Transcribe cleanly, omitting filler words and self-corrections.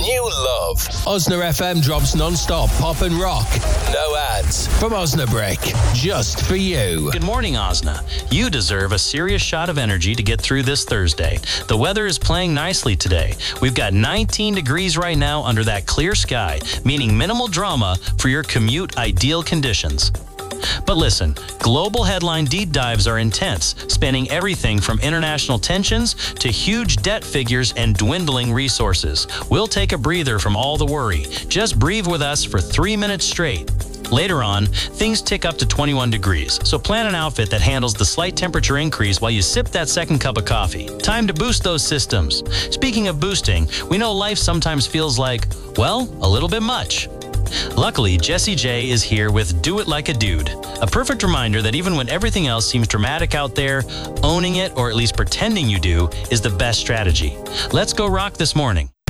new love. Osna FM drops non-stop pop and rock. No ads. From Osnabrick. Just for you. Good morning, Osna. You deserve a serious shot of energy to get through this Thursday. The weather is playing nicely today. We've got 19 degrees right now under that clear sky, meaning minimal drama for your commute ideal conditions. But listen, global headline deep dives are intense, spanning everything from international tensions to huge debt figures and dwindling resources. We'll take a breather from all the worry. Just breathe with us for 3 minutes straight. Later on, things tick up to 21 degrees, so plan an outfit that handles the slight temperature increase while you sip that second cup of coffee. Time to boost those systems. Speaking of boosting, we know life sometimes feels like, well, a little bit much. Luckily, Jesse J is here with Do It Like a Dude, a perfect reminder that even when everything else seems dramatic out there, owning it, or at least pretending you do, is the best strategy. Let's go rock this morning.